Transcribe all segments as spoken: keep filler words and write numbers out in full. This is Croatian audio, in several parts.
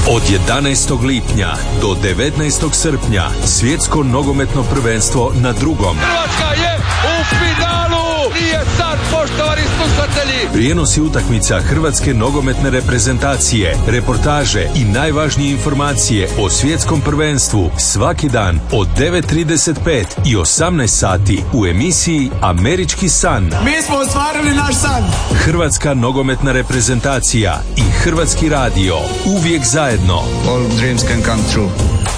Od jedanaestog lipnja do devetnaestog srpnja svjetsko nogometno prvenstvo na drugom. Hrvatska je u finalu! Nije sad, poštovani slušatelji! Prijenosi utakmica Hrvatske nogometne reprezentacije, reportaže i najvažnije informacije o svjetskom prvenstvu svaki dan od devet trideset pet i osamnaest sati u emisiji Američki san. Mi smo ostvarili naš san! Hrvatska nogometna reprezentacija i Hrvatski radio uvijek zajedno. All dreams can come true.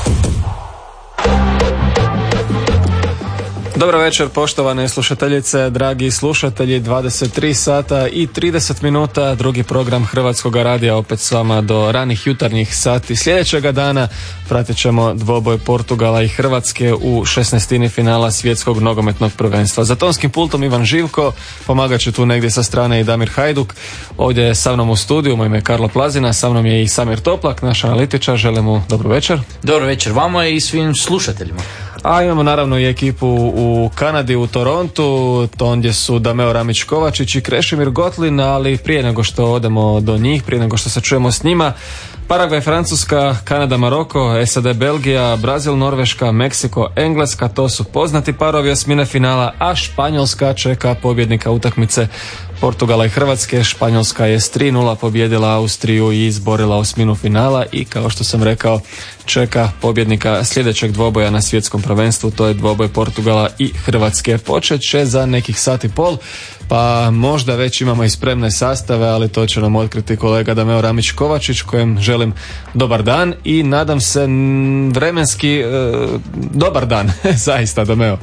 Dobro večer, poštovane slušateljice, dragi slušatelji, dvadeset tri sata i trideset minuta, drugi program Hrvatskog radija opet s vama do ranih jutarnjih sati sljedećega dana. Pratit ćemo dvoboj Portugala i Hrvatske u šesnaestini finala svjetskog nogometnog prvenstva. Za tonskim pultom Ivan Živko, pomagat će tu negdje sa strane i Damir Hajduk. Ovdje je sa mnom u studiju, moje ime je Karlo Plazina, sa mnom je i Samir Toplak, naš analitičar. Želim mu dobro večer. Dobro večer vama i svim slušateljima. A imamo naravno i ekipu u Kanadi, u Torontu, to ondje su Dameo Ramić-Kovačić i Krešimir Gotlin, ali prije nego što odemo do njih, prije nego što se čujemo s njima, Paragvaj, Francuska, Kanada, Maroko, S A D, Belgija, Brazil, Norveška, Meksiko, Engleska, to su poznati parovi osmine finala, a Španjolska čeka pobjednika utakmice Portugala i Hrvatske. Španjolska je s tri nula pobijedila Austriju i izborila osminu finala i kao što sam rekao čeka pobjednika sljedećeg dvoboja na svjetskom prvenstvu, to je dvoboj Portugala i Hrvatske. Počet će za nekih sat i pol, pa možda već imamo i spremne sastave, ali to će nam otkriti kolega Dameo Ramić-Kovačić, kojem želim dobar dan i nadam se vremenski e, dobar dan, zaista Dameo.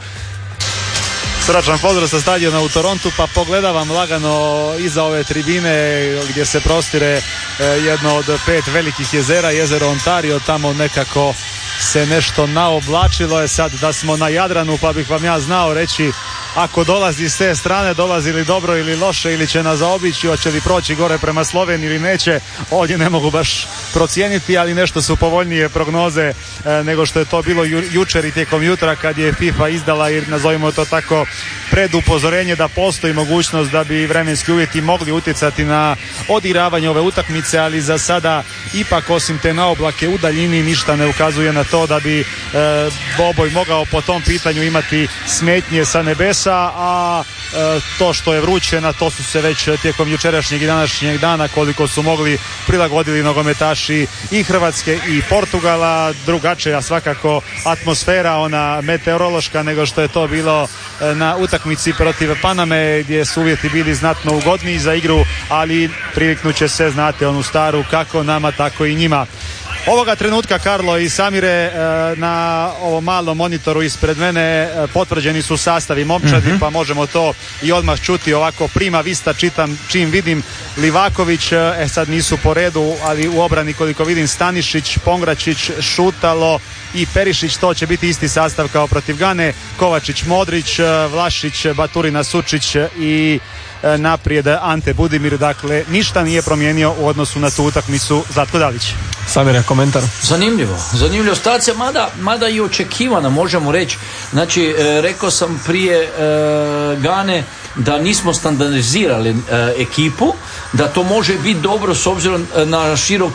Srdačan pozdrav sa stadiona u Torontu, pa pogledavam lagano iza ove tribine gdje se prostire jedno od pet velikih jezera, jezero Ontario, tamo nekako se nešto naoblačilo. Je sad da smo na Jadranu, pa bih vam ja znao reći ako dolazi s te strane, dolazi li dobro ili loše, ili će nas zaobići, hoće li proći gore prema Sloveniji ili neće, ovdje ne mogu baš procijeniti, ali nešto su povoljnije prognoze e, nego što je to bilo ju, jučer i tijekom jutra kad je FIFA izdala, i nazovimo to tako, predupozorenje da postoji mogućnost da bi vremenski uvjeti mogli utjecati na odigravanje ove utakmice, ali za sada ipak osim te naoblake u daljini ništa ne ukazuje na to da bi e, dvoboj mogao po tom pitanju imati smetnje sa nebesa, a e, to što je vruće, na to su se već tijekom jučerašnjeg i današnjeg dana koliko su mogli prilagodili nogometaši i Hrvatske i Portugala. Drugačija svakako atmosfera, ona meteorološka, nego što je to bilo e, na utakmici protiv Paname gdje su uvjeti bili znatno ugodniji za igru, ali priviknut će se, znate onu staru, kako nama tako i njima. Ovoga trenutka, Karlo i Samire, na ovom malom monitoru ispred mene potvrđeni su sastavi momčadi, mm-hmm. pa možemo to i odmah čuti ovako prima vista, čitam čim vidim. Livaković, e sad nisu po redu, ali u obrani koliko vidim Stanišić, Pongračić, Šutalo i Perišić, to će biti isti sastav kao protiv Gane. Kovačić, Modrić, Vlašić, Baturina, Sučić i naprijed Ante Budimir. Dakle, ništa nije promijenio u odnosu na tu utakmicu. Zlatko Dalić. Samira, komentar. Zanimljivo, zanimljivo stacija, mada, mada i očekivana, možemo reći. Znači, e, rekao sam prije e, Gane da nismo standardizirali e, ekipu, da to može biti dobro s obzirom na širok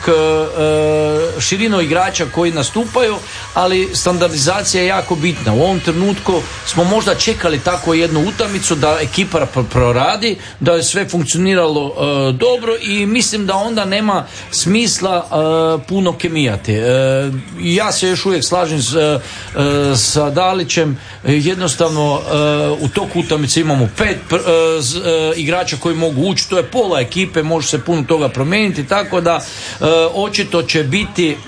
e, širinu igrača koji nastupaju, ali standardizacija je jako bitna. U ovom trenutku smo možda čekali tako jednu utakmicu da ekipa proradi, da je sve funkcioniralo e, dobro i mislim da onda nema smisla e, puno kemijati. E, ja se još uvijek slažem s, e, sa Dalićem, jednostavno e, u toku utakmice imamo pet pr, e, z, e, igrača koji mogu ući, to je pola ekipe, može se puno toga promijeniti, tako da e, očito će biti e,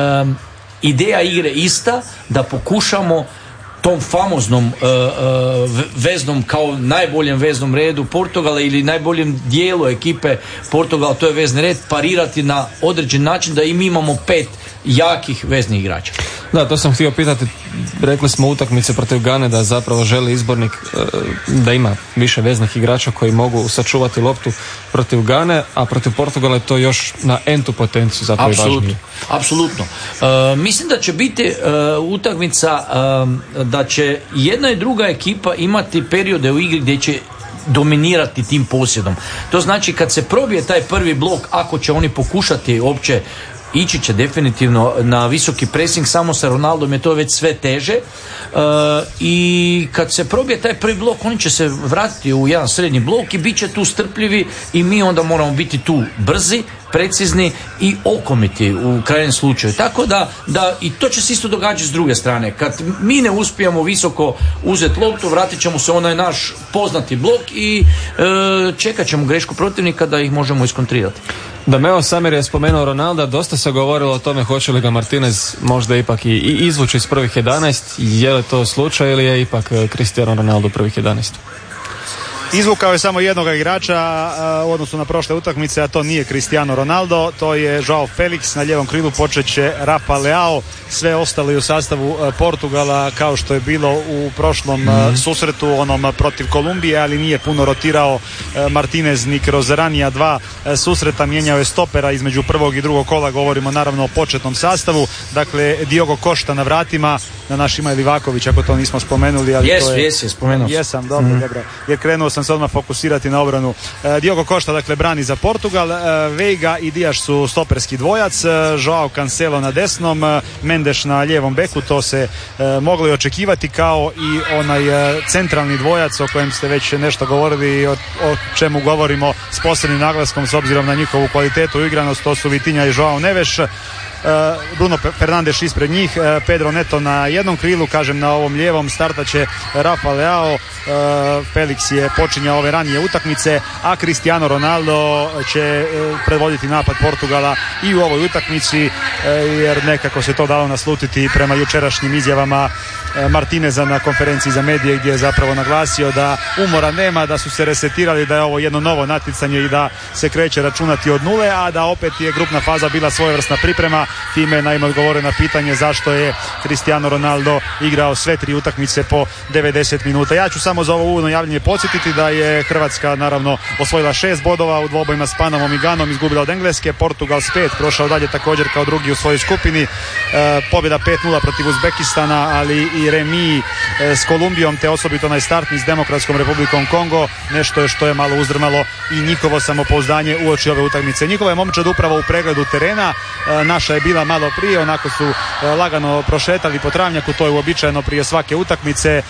ideja igre ista, da pokušamo tom famoznom uh, uh, veznom, kao najboljem veznom redu Portugala ili najboljem dijelu ekipe Portugala, to je vezni red, parirati na određen način da i mi imamo pet jakih veznih igrača. Da, to sam htio pitati. Rekli smo utakmice protiv Gane da zapravo želi izbornik da ima više veznih igrača koji mogu sačuvati loptu protiv Gane, a protiv Portugala je to još na entu potenciju zapravo važnije. Apsolutno. Uh, mislim da će biti uh, utakmica uh, da će jedna i druga ekipa imati periode u igri gdje će dominirati tim posjedom. To znači kad se probije taj prvi blok, ako će oni pokušati uopće, ići će definitivno na visoki pressing, samo sa Ronaldom je to već sve teže. E, i kad se probije taj prvi blok, oni će se vratiti u jedan srednji blok i bit će tu strpljivi i mi onda moramo biti tu brzi, precizni i okomiti u krajnjem slučaju. Tako da, da i to će se isto događati s druge strane. Kad mi ne uspijemo visoko uzeti loptu, vratit ćemo se onaj naš poznati blok i e, čekat ćemo grešku protivnika da ih možemo iskontrirati. Dameo Samir je spomenuo Ronalda, dosta se govorilo o tome hoće li ga Martinez možda ipak i, i izvući iz prvih jedanaest, je li to slučaj ili je ipak Cristiano Ronaldo prvih jedanaest? Izvukao je samo jednog igrača u odnosu na prošle utakmice, a to nije Cristiano Ronaldo, to je Joao Felix, na lijevom krilu počet će Rafa Leao, sve ostali u sastavu Portugala kao što je bilo u prošlom mm. susretu, onom protiv Kolumbije, ali nije puno rotirao Martinez ni kroz ranija dva susreta, mijenjao je stopera između prvog i drugog kola, govorimo naravno o početnom sastavu, dakle Diogo Costa na vratima, na naš ima Livaković, ako to nismo spomenuli, ali yes, to je... Jes, jes, spomenuo. Jesam, dobro, mm. dobro, jer krenuo sam se odmah fokusirati na obranu. E, Diogo Costa dakle brani za Portugal, e, Veiga i Dias su stoperski dvojac, e, Joao Cancelo na desnom, e, Mendes na lijevom beku, to se e, moglo i očekivati, kao i onaj e, centralni dvojac o kojem ste već nešto govorili i o, o čemu govorimo s posebnim naglaskom s obzirom na njihovu kvalitetu i igranost, to su Vitinha i Joao Neves. Bruno Fernandes ispred njih, Pedro Neto na jednom krilu, kažem na ovom lijevom starta će Rafa Leao, Felix je počinjao ove ranije utakmice, a Cristiano Ronaldo će predvoditi napad Portugala i u ovoj utakmici, jer nekako se to dalo naslutiti prema jučerašnjim izjavama Martineza na konferenciji za medije, gdje je zapravo naglasio da umora nema, da su se resetirali, da je ovo jedno novo natjecanje i da se kreće računati od nule, a da opet je grupna faza bila svojevrsna priprema. Time je naime odgovorio na pitanje zašto je Cristiano Ronaldo igrao sve tri utakmice po devedeset minuta. Ja ću samo za ovo uvodno javljanje podsjetiti da je Hrvatska naravno osvojila šest bodova u dvobojima s Panamom i Ganom, izgubila od Engleske, Portugal s pet, prošao dalje također kao drugi u svojoj skupini, e, pobjeda pet nula protiv Uzbekistana, ali i remi e, s Kolumbijom, te osobito onaj startni s Demokratskom Republikom Kongo, nešto je što je malo uzdrmalo i njihovo samopouzdanje uoči ove utakmice. Njihova je momčad upravo u pregledu terena, e, naša je bila malo prije, onako su e, lagano prošetali po travnjaku, to je uobičajeno prije svake utakmice, e,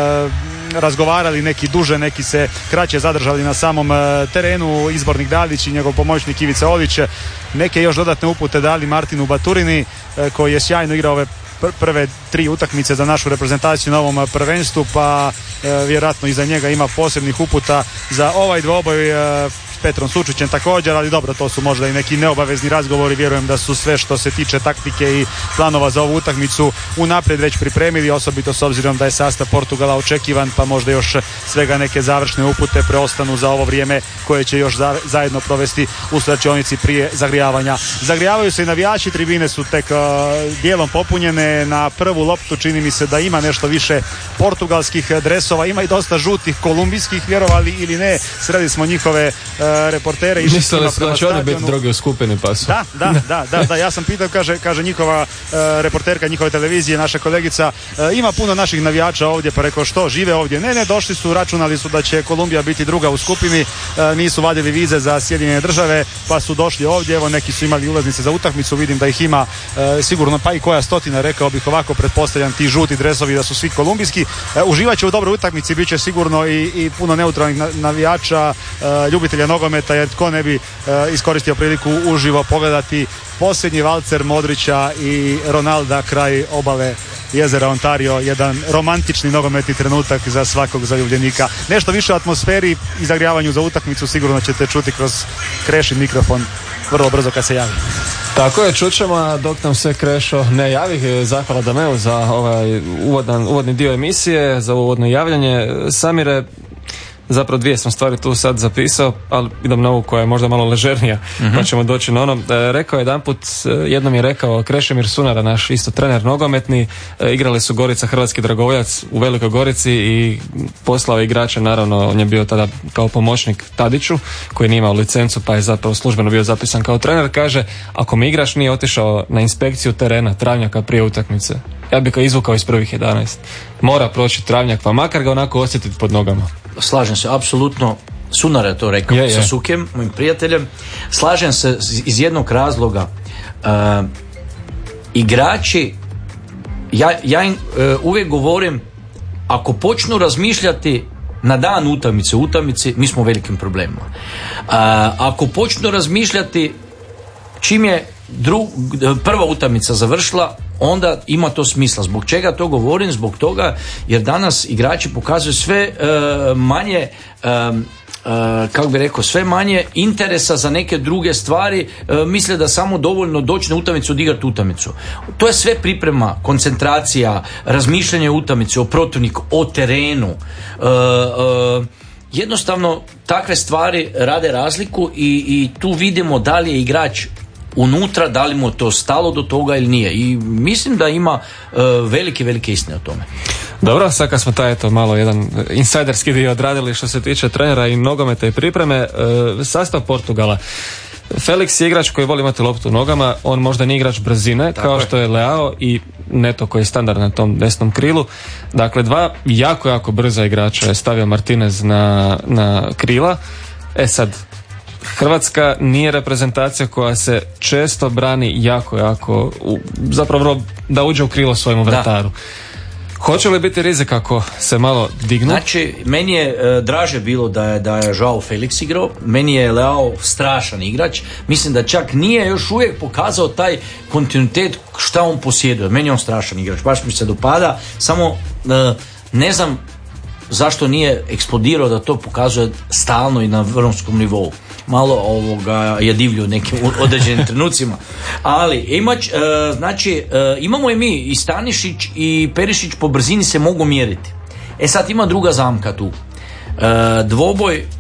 razgovarali, neki duže, neki se kraće zadržali na samom e, terenu, izbornik Dalić i njegov pomoćnik Ivica Olić, neke još dodatne upute dali Martinu Baturini, e, koji je sjajno igrao ove prve tri utakmice za našu reprezentaciju na ovom prvenstvu, pa e, vjerojatno iza njega ima posebnih uputa za ovaj dvoboj, e, Petrom Sučićem također, ali dobro, to su možda i neki neobavezni razgovori, vjerujem da su sve što se tiče taktike i planova za ovu utakmicu unaprijed već pripremili, osobito s obzirom da je sastav Portugala očekivan, pa možda još svega neke završne upute preostanu za ovo vrijeme koje će još za, zajedno provesti u slačionici prije zagrijavanja. Zagrijavaju se i navijači, tribine su tek uh, dijelom popunjene, na prvu loptu čini mi se da ima nešto više portugalskih dresova, ima i dosta žutih kolumbijskih, vjerovali ili ne, sreli smo njihove uh, reportere. Mislili su da će oni biti drugi u skupini, pa su. Da, da, da, da, da, ja sam pitao, kaže, kaže njihova uh, reporterka njihove televizije, naša kolegica, uh, ima puno naših navijača ovdje, pa rekao što, žive ovdje? Ne, ne, došli su, računali su da će Kolumbija biti druga u skupini, uh, nisu vadili vize za Sjedinjene Države, pa su došli ovdje, evo neki su imali ulaznice za utakmicu, vidim da ih ima uh, sigurno pa i koja stotina, rekao bih ovako, pretpostavljam ti žuti dresovi da su svi kolumbijski. Uh, uživat će u dobroj utakmici, bit će sigurno i, i puno neutralnih navijača, uh, ljubitelja nogometa, jer tko ne bi uh, iskoristio priliku uživo pogledati posljednji valcer Modrića i Ronalda kraj obale jezera Ontario, jedan romantični nogometni trenutak za svakog zaljubljenika. Nešto više o atmosferi i zagrijavanju za utakmicu sigurno ćete čuti kroz Krešin mikrofon vrlo brzo kad se javi. Tako je, čućemo, a dok nam se Krešo ne javi, zahvala Dameu za ovaj uvodan, uvodni dio emisije, za uvodno javljanje. Samire, zapravo dvije sam stvari tu sad zapisao, ali idem na ovu koja je možda malo ležernija, mm-hmm. pa ćemo doći na ono. E, rekao je jedanput, jednom je rekao Krešimir Sunara, naš isto trener nogometni, e, igrali su Gorica Hrvatski Dragovoljac u Velikoj Gorici i poslao igrače, naravno on je bio tada kao pomoćnik Tadiću, koji nije imao licencu, pa je zapravo službeno bio zapisan kao trener. Kaže, ako mi igrač nije otišao na inspekciju terena travnjaka prije utakmice, ja bih ga izvukao iz prvih jedanaest. Mora proći travnjak, pa makar ga onako osjetiti pod nogama. slažem se, apsolutno. Sunar je to rekao, je, sa je. Sukem, mojim prijateljem. Slažem se iz jednog razloga. Uh, igrači, ja, ja im uh, uvijek govorim, ako počnu razmišljati na dan utakmice, utakmici, mi smo u velikim problemima. Uh, ako počnu razmišljati čim je dru, prva utakmica završila, onda ima to smisla. Zbog čega to govorim? Zbog toga jer danas igrači pokazuju sve uh, manje um, Uh, kako bi rekao, sve manje interesa za neke druge stvari, uh, misle da samo dovoljno doći na utakmicu, odigrati utakmicu. To je sve priprema, koncentracija, razmišljanje o utakmici, o protivniku, o terenu. Uh, uh, jednostavno takve stvari rade razliku i, i tu vidimo da li je igrač unutra, da li mu to stalo do toga ili nije. I mislim da ima uh, velike, velike istine o tome. Dobro, sad kad smo taj eto malo jedan insajderski dio odradili što se tiče trenera i nogometa i pripreme, e, sastav Portugala. Felix je igrač koji voli imati loptu u nogama, on možda nije igrač brzine, tako kao je. Što je Leao i Neto koji je standard na tom desnom krilu. Dakle, dva jako, jako brza igrača je stavio Martinez na, na krila. E sad, Hrvatska nije reprezentacija koja se često brani jako, jako, u, zapravo da uđe u krilo svojemu vrataru. Hoće li biti rizik ako se malo dignu? Znači, meni je e, draže bilo da je, da je Joao Felix igrao, meni je Leao strašan igrač, mislim da čak nije još uvijek pokazao taj kontinuitet šta on posjeduje, meni je on strašan igrač, baš mi se dopada, samo e, ne znam zašto nije eksplodirao da to pokazuje stalno i na vrhunskom nivou. Malo ovoga je divlju u nekim određenim trenucima. Ali imać, e, znači e, imamo i mi i Stanišić i Perišić po brzini se mogu mjeriti. E sad ima druga zamka tu. E, dvoboj e,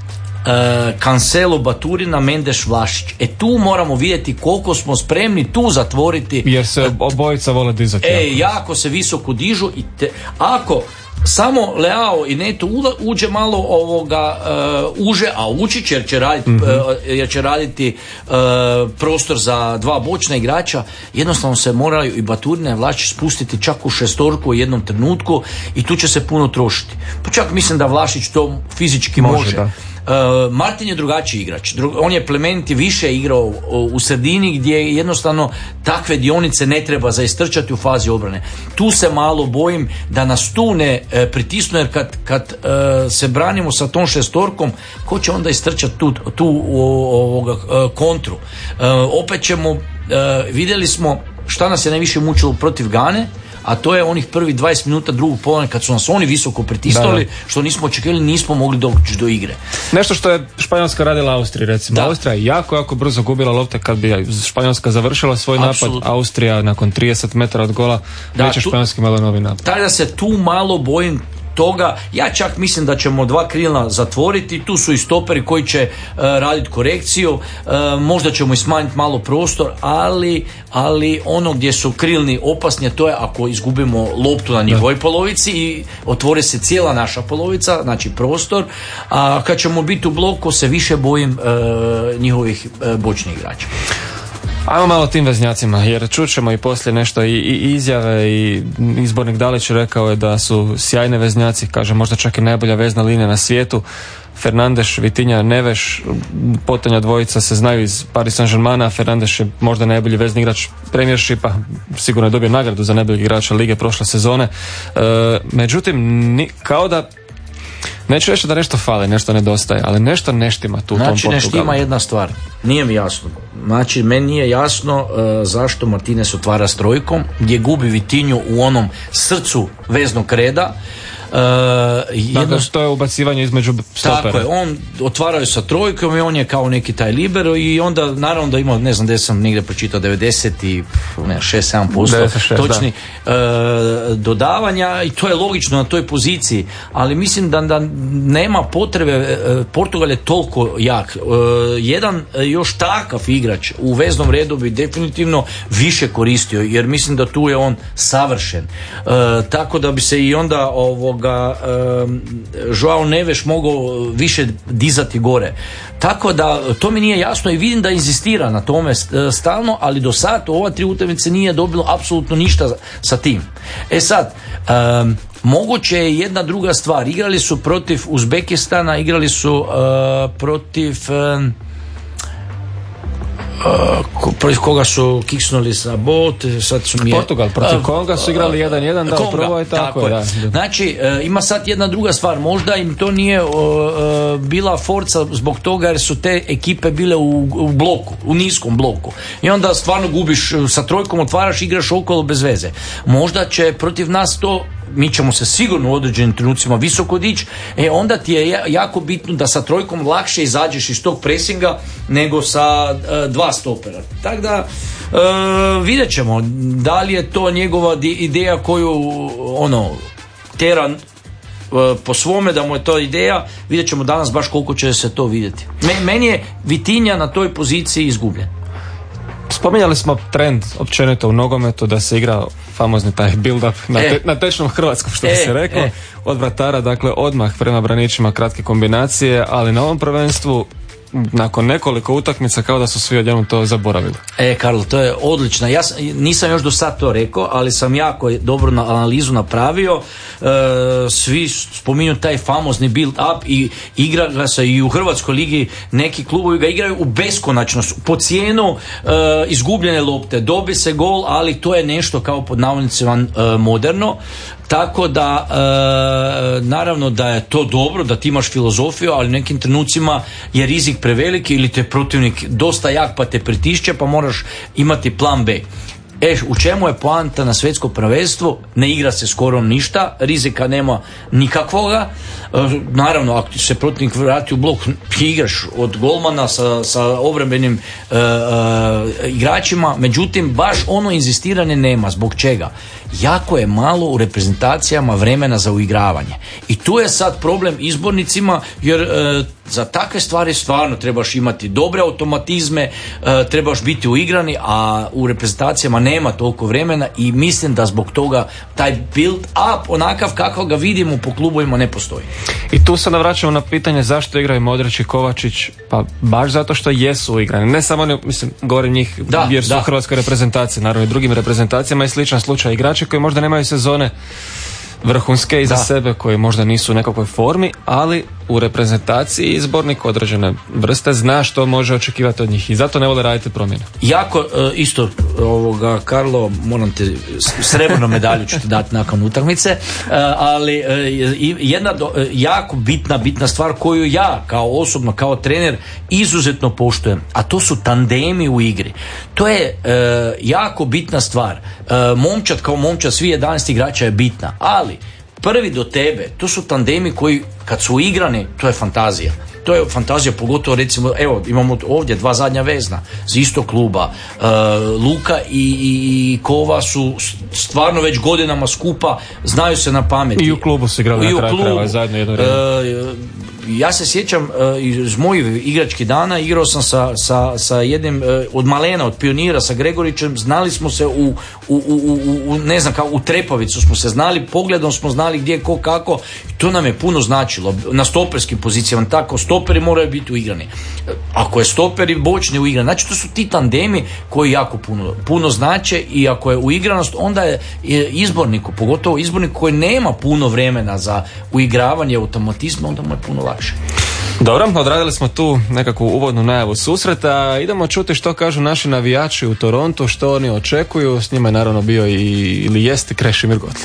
Cancelo, Baturina, Mendes, Vlašić. E tu moramo vidjeti koliko smo spremni tu zatvoriti. Jer se obojica vole dizati. E, jako, jako se visoko dižu i te, ako samo Leao i Neto uđe malo ovoga uh, uže, a ući će jer će raditi, mm-hmm. uh, jer će raditi uh, prostor za dva bočna igrača, jednostavno se moraju i Baturina i Vlašić spustiti čak u šestorku u jednom trenutku i tu će se puno trošiti. Pa čak mislim da Vlašić to fizički može. može. Uh, Martin je drugačiji igrač. Dru- on je plemeniti više igrao u, u sredini gdje jednostavno takve dionice ne treba za istrčati u fazi obrane. Tu se malo bojim da nas tu ne e, pritisnu jer kad, kad e, se branimo sa tom šestorkom, ko će onda istrčati tu, tu u, ovoga, e, kontru. E, opet ćemo, e, vidjeli smo šta nas je najviše mučilo protiv Gane, a to je onih prvih dvadeset minuta drugog polovine kad su nas oni visoko pritisnuli, da, da. Što nismo očekivali, nismo mogli doći do igre. Nešto što je Španjolska radila Austriji, recimo. Da. Austrija je jako, jako brzo gubila lopte kad bi Španjolska završila svoj Absolutno. napad. Austrija nakon trideset metara od gola već je Španjolski malo novi napad. Tako da se tu malo bojim toga, ja čak mislim da ćemo dva krila zatvoriti, tu su i stoperi koji će uh, raditi korekciju, uh, možda ćemo i smanjiti malo prostor, ali, ali ono gdje su krilni opasni, to je ako izgubimo loptu na njihovoj polovici i otvori se cijela naša polovica, znači prostor, a kad ćemo biti u bloku se više bojim uh, njihovih uh, bočnih igrača. Ajmo malo tim veznjacima, jer čućemo i poslije nešto i, i izjave i izbornik Dalić rekao je da su sjajne veznjaci, kaže možda čak i najbolja vezna linija na svijetu. Fernandes, Vitinja, Neveš, potonja dvojica se znaju iz Paris Saint-Germaina. Fernandes je možda najbolji vezni igrač Premiershipa, sigurno je dobio nagradu za najboljeg igrača lige prošle sezone. E, međutim, ni, kao da neću reći da nešto fale, nešto nedostaje, ali nešto neštima tu u znači, tom Portugalu. Znači neštima jedna stvar, nije mi jasno. Znači, meni nije jasno uh, zašto Martinez otvara s trojkom, gdje gubi Vitinju u onom srcu veznog reda. Uh, jedno... Dakle, to je ubacivanje između stopera. Tako je, on otvaraju sa trojkom i on je kao neki taj libero i onda naravno da ima, ne znam gdje sam negdje pročitao devedeset šest sedam posto točni uh, dodavanja i to je logično na toj poziciji, ali mislim da, da nema potrebe, uh, Portugal je toliko jak. Uh, jedan uh, još takav igrač u veznom redu bi definitivno više koristio, jer mislim da tu je on savršen. Uh, tako da bi se i onda ovog ga um, Joao Neves mogao više dizati gore. Tako da to mi nije jasno i vidim da inzistira na tome stalno, ali do sad ova tri utakmice nije dobilo apsolutno ništa sa tim. E sad, um, Moguće je jedna druga stvar. Igrali su protiv Uzbekistana, igrali su uh, protiv uh, uh, protiv koga su kiksnuli sa bot, sad su mi je, Portugal, protiv uh, Konga su igrali jedan jedan, da, upravo je tako. tako da. Znači, uh, ima sad jedna druga stvar, možda im to nije uh, uh, bila forca zbog toga jer su te ekipe bile u, u bloku, u niskom bloku. I onda stvarno gubiš, sa trojkom otvaraš, igraš okolo bez veze. Možda će protiv nas to, mi ćemo se sigurno u određenim trenucima visoko dići, e onda ti je jako bitno da sa trojkom lakše izađeš iz tog presinga nego sa e, dva stopera. Tako da e, vidjet ćemo da li je to njegova di, ideja koju ono tera e, po svome, da mu je to ideja. Vidjet ćemo danas baš koliko će se to vidjeti. Meni je Vitinja na toj poziciji izgubljen. Spominjali smo trend općenito u nogometu da se igra famozni taj build-up na, te, e. na tečnom hrvatskom, što e, bi se reklo, e. od vratara, dakle odmah prema braničima, kratke kombinacije, ali na ovom prvenstvu nakon nekoliko utakmica kao da su svi odjednom to zaboravili. E, Karlo, to je odlično. Ja sam, nisam još do sad to rekao, ali sam jako dobro na analizu napravio. E, svi spominju taj famozni build up i igra se i u Hrvatskoj ligi, neki klubovi ga igraju u beskonačnost, po cijenu e, izgubljene lopte. Dobi se gol, ali to je nešto kao pod navodnicima e, moderno. Tako da, e, naravno da je to dobro, da ti imaš filozofiju, ali u nekim trenucima je rizik preveliki ili te protivnik dosta jak pa te pritišće, pa moraš imati plan B. E, u čemu je poanta na svjetsko prvenstvo? Ne igra se skoro ništa, rizika nema nikakvoga. E, naravno, ako se protivnik vrati u blok, igraš od golmana sa, sa obrambenim e, e, igračima, međutim, baš ono inzistiranje nema. Zbog čega? Jako je malo u reprezentacijama vremena za uigravanje. I tu je sad problem izbornicima, jer e, za takve stvari stvarno trebaš imati dobre automatizme, e, trebaš biti uigrani, a u reprezentacijama nema toliko vremena i mislim da zbog toga taj build up, onakav kako ga vidimo po klubovima, ne postoji. I tu se navraćamo na pitanje zašto igraju Modrić i Kovačić, pa baš zato što jesu uigrani. Ne samo oni, mislim, govorim njih da, jer su da. u hrvatskoj reprezentaciji, naravno i drugim reprezentacijama i sličan slučaj igrači koji možda nemaju sezone vrhunske iza da. sebe, koji možda nisu u nekakvoj formi, ali u reprezentaciji izbornik određene vrste zna što može očekivati od njih i zato ne vole raditi promjene. Jako, isto ovoga, Karlo, moram te srebrnu medalju ću ti dati nakon utakmice, ali jedna do, jako bitna, bitna stvar koju ja kao osobno, kao trener izuzetno poštujem, a to su tandemi u igri. To je jako bitna stvar. Momčad kao momčad, svi jedanaest igrača je bitna, ali prvi do tebe, to su tandemi koji kad su igrani, to je fantazija. To je fantazija, pogotovo recimo, evo imamo ovdje dva zadnja vezna iz istog kluba. Uh, Luka i, i, i Kova su stvarno već godinama skupa, znaju se na pameti. I u klubu su igrali na kraju krajeva zajedno jedno vrijeme. Uh, ja se sjećam uh, iz mojih igračkih dana, igrao sam sa, sa, sa jednim uh, od malena, od pionira, sa Gregorićem, znali smo se u, u, u, u, u ne znam kao u trepavicu smo se znali, pogledom smo znali gdje, ko, kako, i to nam je puno značilo. Na stoperskim pozicijama, tako, stoperi moraju biti uigrani. Ako je stoperi bočni uigrani, znači to su ti tandemi koji jako puno, puno znače, i ako je uigranost, onda je izborniku, pogotovo izborniku koji nema puno vremena za uigravanje automatizma, onda mu je puno lakše. Dobro, odradili smo tu nekakvu uvodnu najavu susreta. Idemo čuti što kažu naši navijači u Torontu, što oni očekuju. S njima je naravno bio i, ili jest Krešimir Gotlin.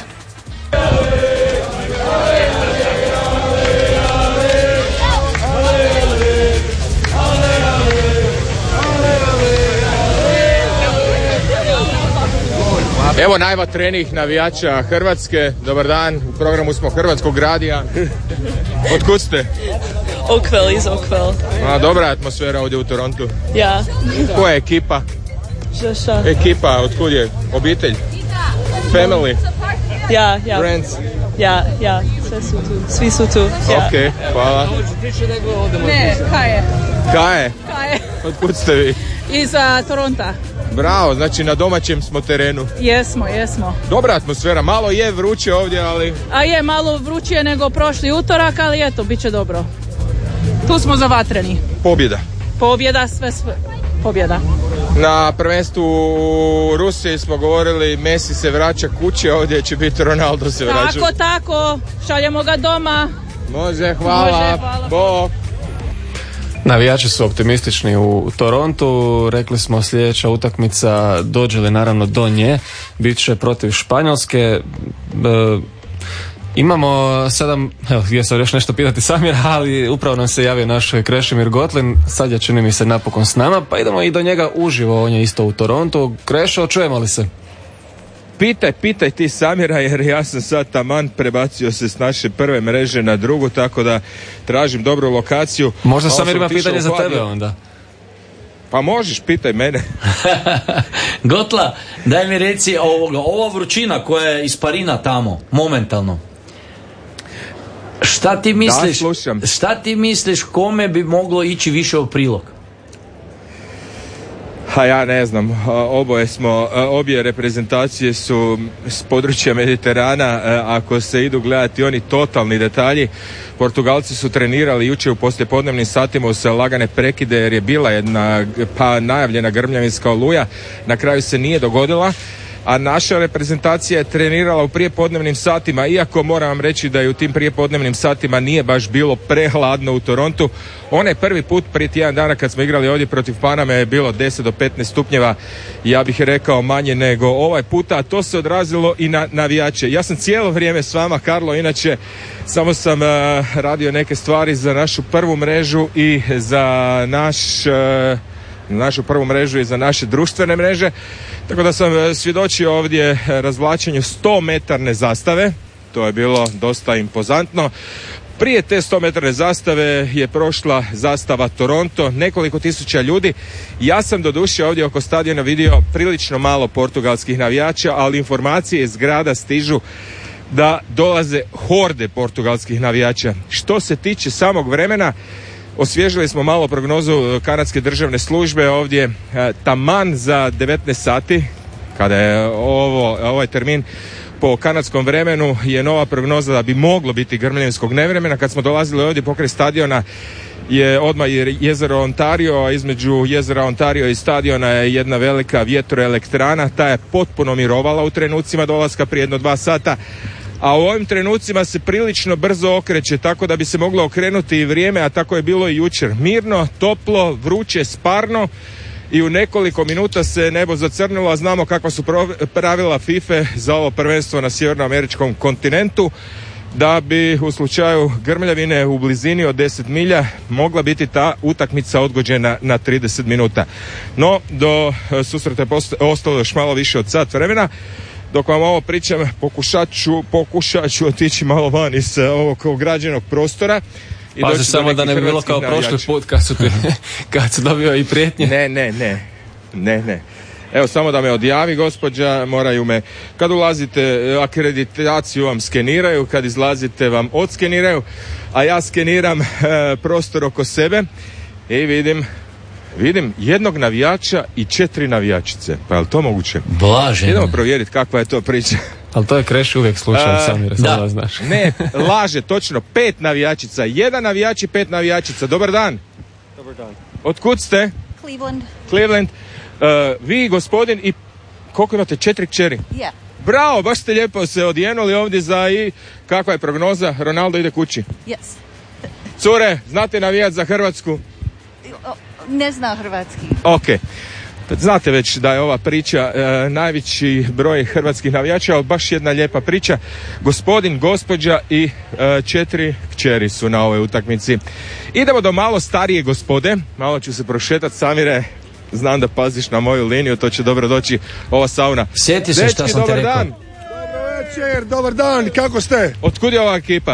Evo najava trenih navijača Hrvatske. Dobar dan, u programu smo Hrvatskog radija. Otkud ste? Oakville, iz Oakville. A, dobra atmosfera ovdje u Torontu. Ja. Koja je ekipa? Šta, šta? Ekipa, otkud je? Obitelj? Family? Ja, ja. Friends? Ja, ja, sve su tu. Svi su tu. Ja. Ok, hvala. Ne, Kaje. Kaje? Kaje. Otkud ste vi? Iz uh, Toronta. Bravo, znači na domaćem smo terenu. Jesmo, jesmo. Dobra atmosfera, malo je vruće ovdje, ali... A je malo vrućije nego prošli utorak, ali eto, bit će dobro. Tu smo zavatreni. Pobjeda. Pobjeda, sve sve. Pobjeda. Na prvenstvu u Rusiji smo govorili Messi se vraća kući, ovdje će biti Ronaldo se vraća. Tako, tako, šaljemo ga doma. Može, hvala. Može, hvala. Bog. Navijači su optimistični u Torontu, rekli smo sljedeća utakmica, dođe li naravno do nje, bit će protiv Španjolske. E, imamo sada, evo, gdje sam još nešto pitati Samira, ali upravo nam se javio naš Krešimir Gotlin, sad je čini mi se napokon s nama, pa idemo i do njega uživo, on je isto u Torontu. Krešo, čujemo li se? Pitaj, pitaj ti Samira, jer ja sam sad taman prebacio se s naše prve mreže na drugu, tako da tražim dobru lokaciju. Možda Samir ima pitanje za tebe onda. Pa možeš, pitaj mene. Gotla, daj mi reci ovoga, ova vrućina koja je iz Parina tamo, momentalno. Šta ti misliš, da, šta ti misliš kome bi moglo ići više u prilog? Ha, ja ne znam, oboje smo, obje reprezentacije su s područja Mediterana, ako se idu gledati oni totalni detalji. Portugalci su trenirali jučer u poslijepodnevnim satima uz lagane prekide jer je bila jedna pa najavljena grmljavinska oluja, na kraju se nije dogodila, a naša reprezentacija je trenirala u prijepodnevnim satima, iako moram vam reći da je u tim prijepodnevnim satima nije baš bilo prehladno u Torontu. Onaj prvi put prije tjedan dana kad smo igrali ovdje protiv Paname je bilo deset do petnaest stupnjeva, ja bih rekao manje nego ovaj puta, a to se odrazilo i na navijače. Ja sam cijelo vrijeme s vama, Karlo, inače samo sam uh, radio neke stvari za našu prvu mrežu i za naš... Uh, našu prvu mrežu i za naše društvene mreže, tako da sam svjedočio ovdje razvlačenju sto metarne zastave, to je bilo dosta impozantno. Prije te sto metarne zastave je prošla zastava Toronto, nekoliko tisuća ljudi. Ja sam doduše ovdje oko stadiona vidio prilično malo portugalskih navijača, ali informacije iz grada stižu da dolaze horde portugalskih navijača. Što se tiče samog vremena, osvježili smo malo prognozu kanadske državne službe ovdje taman za devetnaest sati, kada je ovo, ovaj termin po kanadskom vremenu, je nova prognoza da bi moglo biti grmljavinskog nevremena. Kad smo dolazili ovdje pokraj stadiona je odmah jezero Ontario, a između jezera Ontario i stadiona je jedna velika vjetroelektrana, ta je potpuno mirovala u trenucima dolaska prije jedno dva sata, a u ovim trenucima se prilično brzo okreće, tako da bi se moglo okrenuti i vrijeme, a tako je bilo i jučer. Mirno, toplo, vruće, sparno i u nekoliko minuta se nebo zacrnilo, a znamo kakva su pravila FIFA za ovo prvenstvo na sjevernoameričkom kontinentu, da bi u slučaju grmljavine u blizini od deset milja mogla biti ta utakmica odgođena na trideset minuta. No, do susreta je ostalo još malo više od sat vremena. Dok vam ovo pričam, pokušat ću, pokušat ću otići malo van iz ovog ograđenog prostora. Pazi samo da ne bi bilo kao navijača. Prošli put kad su, ti, kad su dobio i prijetnje. Ne, ne, ne, ne, ne. Evo samo da me odjavi gospođa, moraju me, kad ulazite akreditaciju vam skeniraju, kad izlazite vam odskeniraju, a ja skeniram e, prostor oko sebe i vidim Vidim jednog navijača i četiri navijačice. Pa je li to moguće? Blaženo. Idemo provjeriti kakva je to priča. Ali to je Kreš uvijek slučaj, uh, Samir, samo da znaš. Ne, laže, točno, pet navijačica. Jedan navijač i pet navijačica. Dobar dan. Dobar dan. Otkud ste? Cleveland. Cleveland. Uh, vi, gospodin, i koliko imate? Četiri kćeri? Yeah. Bravo, baš ste lijepo se odjenuli ovdje za i kakva je prognoza? Ronaldo ide kući. Yes. Cure, znate navijat za Hrvatsku? Ne zna hrvatski. Ok. Znate već da je ova priča e, najveći broj hrvatskih navijača, ali baš jedna lijepa priča. Gospodin, gospođa i e, četiri kćeri su na ovoj utakmici. Idemo do malo starije gospode. Malo ću se prošetati, Samire. Znam da paziš na moju liniju, to će dobro doći ova sauna. Sjeti se šta sam te rekao. Dan. Dobar večer, dobar dan, kako ste? Otkud je ova ekipa?